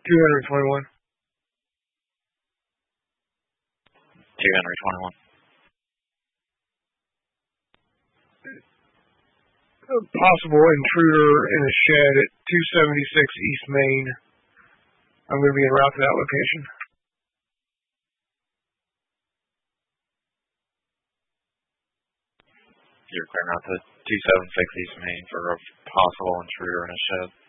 221. 221. A possible intruder in a shed at 276 East Main. I'm going to be en route to that location. You're clearing out to 276 East Main for a possible intruder in a shed.